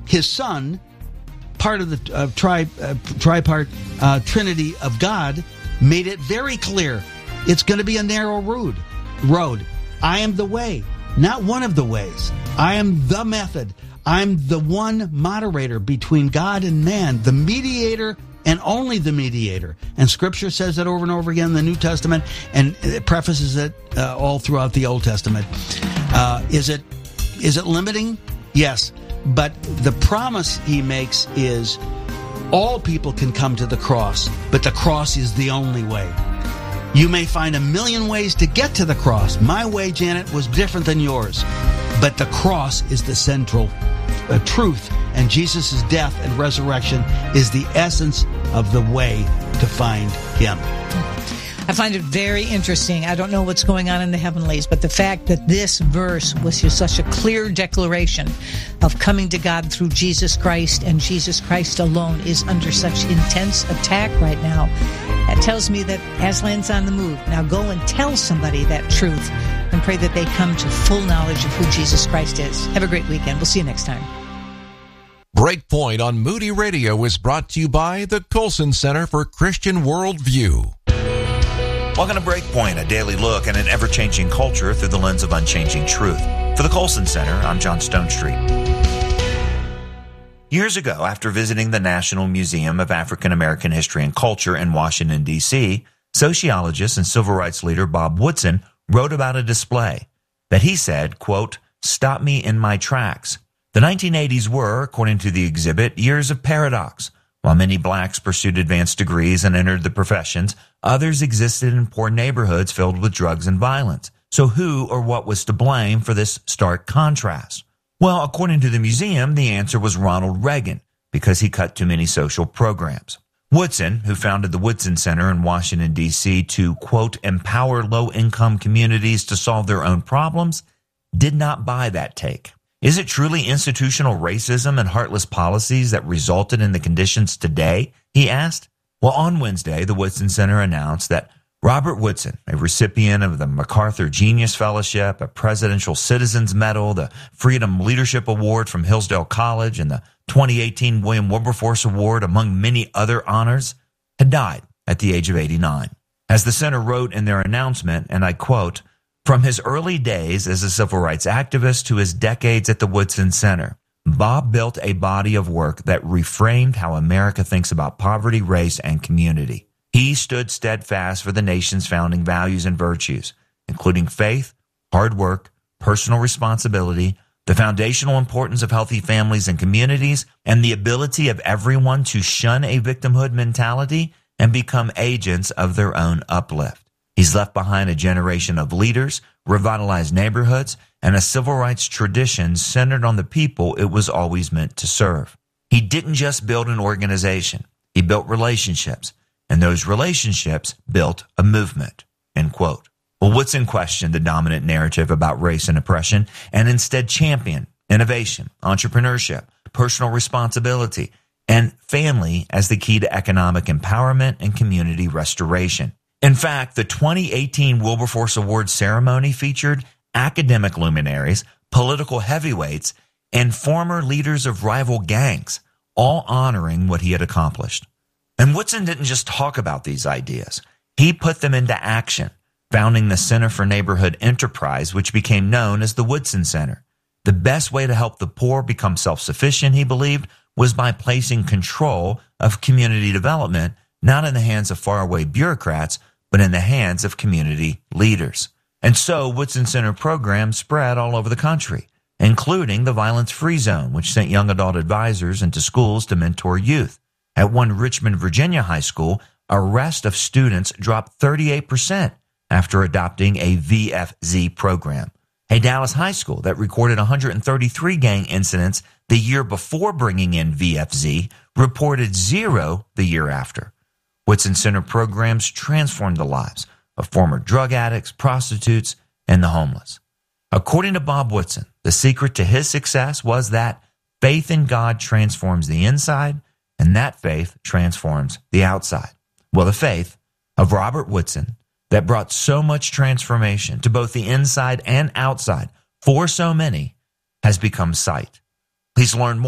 his son, part of the tripart Trinity of God, made it very clear. It's going to be a narrow road. I am the way, not one of the ways. I am the method. I'm the one moderator between God and man, the mediator and only the mediator. And Scripture says that over and over again in the New Testament, and it prefaces it all throughout the Old Testament. Is it limiting? Yes. But the promise he makes is all people can come to the cross, but the cross is the only way. You may find a million ways to get to the cross. My way, Janet, was different than yours. But the cross is the central truth. And Jesus' death and resurrection is the essence of the way to find him. I find it very interesting. I don't know what's going on in the heavenlies, but the fact that this verse was just such a clear declaration of coming to God through Jesus Christ and Jesus Christ alone is under such intense attack right now. That tells me that Aslan's on the move. Now go and tell somebody that truth and pray that they come to full knowledge of who Jesus Christ is. Have a great weekend. We'll see you next time. Breakpoint on Moody Radio is brought to you by the Colson Center for Christian Worldview. Welcome to Breakpoint, a daily look at an ever-changing culture through the lens of unchanging truth. For the Colson Center, I'm John Stonestreet. Years ago, after visiting the National Museum of African American History and Culture in Washington, D.C., sociologist and civil rights leader Bob Woodson wrote about a display that he said, quote, "Stop me in my tracks." The 1980s were, according to the exhibit, years of paradox. While many blacks pursued advanced degrees and entered the professions, others existed in poor neighborhoods filled with drugs and violence. So who or what was to blame for this stark contrast? Well, according to the museum, the answer was Ronald Reagan, because he cut too many social programs. Woodson, who founded the Woodson Center in Washington, D.C. to, quote, empower low-income communities to solve their own problems, did not buy that take. Is it truly institutional racism and heartless policies that resulted in the conditions today? He asked. Well, on Wednesday, the Woodson Center announced that Robert Woodson, a recipient of the MacArthur Genius Fellowship, a Presidential Citizens Medal, the Freedom Leadership Award from Hillsdale College, and the 2018 William Wilberforce Award, among many other honors, had died at the age of 89. As the center wrote in their announcement, and I quote, "From his early days as a civil rights activist to his decades at the Woodson Center, Bob built a body of work that reframed how America thinks about poverty, race, and community. He stood steadfast for the nation's founding values and virtues, including faith, hard work, personal responsibility, the foundational importance of healthy families and communities, and the ability of everyone to shun a victimhood mentality and become agents of their own uplift. He's left behind a generation of leaders, revitalized neighborhoods, and a civil rights tradition centered on the people it was always meant to serve. He didn't just build an organization. He built relationships, and those relationships built a movement," end quote. Well, Woodson questioned the dominant narrative about race and oppression and instead championed innovation, entrepreneurship, personal responsibility, and family as the key to economic empowerment and community restoration. In fact, the 2018 Wilberforce Award ceremony featured academic luminaries, political heavyweights, and former leaders of rival gangs, all honoring what he had accomplished. And Woodson didn't just talk about these ideas. He put them into action, founding the Center for Neighborhood Enterprise, which became known as the Woodson Center. The best way to help the poor become self-sufficient, he believed, was by placing control of community development not in the hands of faraway bureaucrats, but in the hands of community leaders. And so Woodson Center programs spread all over the country, including the Violence-Free Zone, which sent young adult advisors into schools to mentor youth. At one Richmond, Virginia high school, arrest of students dropped 38% after adopting a VFZ program. A Dallas high school that recorded 133 gang incidents the year before bringing in VFZ reported 0 the year after. Woodson Center programs transformed the lives of former drug addicts, prostitutes, and the homeless. According to Bob Woodson, the secret to his success was that faith in God transforms the inside, and that faith transforms the outside. Well, the faith of Robert Woodson that brought so much transformation to both the inside and outside for so many has become sight. Please learn more